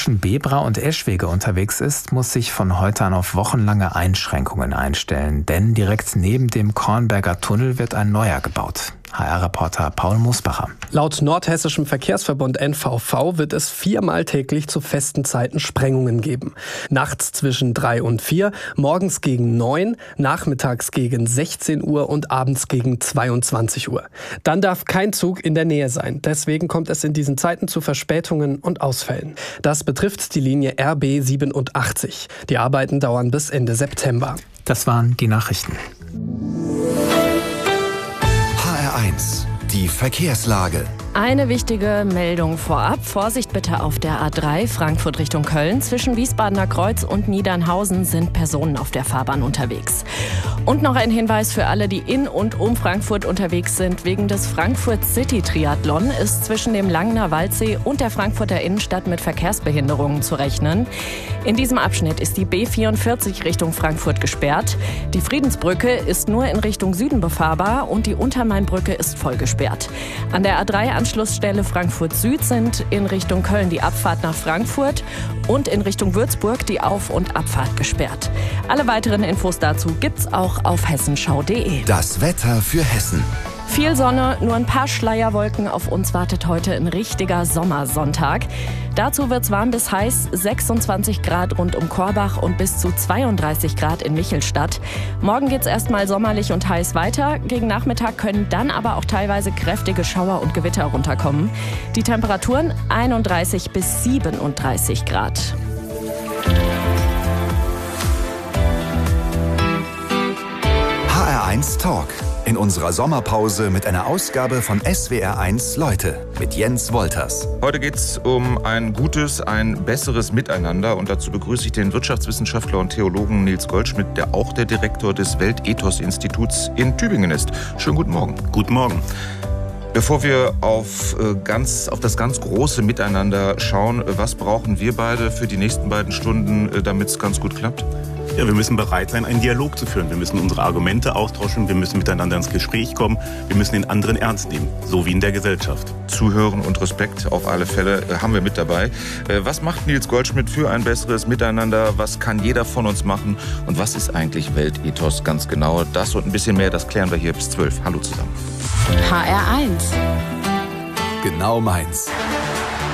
zwischen Bebra und Eschwege unterwegs ist, muss sich von heute an auf wochenlange Einschränkungen einstellen. Denn direkt neben dem Kornberger Tunnel wird ein neuer gebaut. HR-Reporter Paul Mosbacher. Laut Nordhessischem Verkehrsverbund NVV wird es 4-mal täglich zu festen Zeiten Sprengungen geben. Nachts zwischen 3 und 4, morgens gegen 9, nachmittags gegen 16 Uhr und abends gegen 22 Uhr. Dann darf kein Zug in der Nähe sein. Deswegen kommt es in diesen Zeiten zu Verspätungen und Ausfällen. Das betrifft die Linie RB 87. Die Arbeiten dauern bis Ende September. Das waren die Nachrichten. HR1, die Verkehrslage. Eine wichtige Meldung vorab. Vorsicht bitte auf der A3 Frankfurt Richtung Köln. Zwischen Wiesbadener Kreuz und Niedernhausen sind Personen auf der Fahrbahn unterwegs. Und noch ein Hinweis für alle, die in und um Frankfurt unterwegs sind. Wegen des Frankfurt City Triathlon ist zwischen dem Langener Waldsee und der Frankfurter Innenstadt mit Verkehrsbehinderungen zu rechnen. In diesem Abschnitt ist die B44 Richtung Frankfurt gesperrt. Die Friedensbrücke ist nur in Richtung Süden befahrbar und die Untermainbrücke ist voll gesperrt. An der A3-Anschlussstelle Frankfurt Süd sind in Richtung Köln die Abfahrt nach Frankfurt und in Richtung Würzburg die Auf- und Abfahrt gesperrt. Alle weiteren Infos dazu gibt's auch auf hessenschau.de. Das Wetter für Hessen. Viel Sonne, nur ein paar Schleierwolken. Auf uns wartet heute ein richtiger Sommersonntag. Dazu wird's warm bis heiß, 26 Grad rund um Korbach und bis zu 32 Grad in Michelstadt. Morgen geht's erstmal sommerlich und heiß weiter. Gegen Nachmittag können dann aber auch teilweise kräftige Schauer und Gewitter runterkommen. Die Temperaturen 31 bis 37 Grad. HR1 Talk. In unserer Sommerpause mit einer Ausgabe von SWR1 Leute mit Jens Wolters. Heute geht es um ein gutes, ein besseres Miteinander. Und dazu begrüße ich den Wirtschaftswissenschaftler und Theologen Nils Goldschmidt, der auch der Direktor des Weltethos-Instituts in Tübingen ist. Schönen guten Morgen. Guten Morgen. Bevor wir auf das ganz große Miteinander schauen, was brauchen wir beide für die nächsten beiden Stunden, damit es ganz gut klappt? Ja, wir müssen bereit sein, einen Dialog zu führen. Wir müssen unsere Argumente austauschen, wir müssen miteinander ins Gespräch kommen, wir müssen den anderen ernst nehmen, so wie in der Gesellschaft. Zuhören und Respekt auf alle Fälle haben wir mit dabei. Was macht Nils Goldschmidt für ein besseres Miteinander? Was kann jeder von uns machen? Und was ist eigentlich Weltethos ganz genau? Das und ein bisschen mehr, das klären wir hier bis 12. Hallo zusammen. HR1. Genau meins.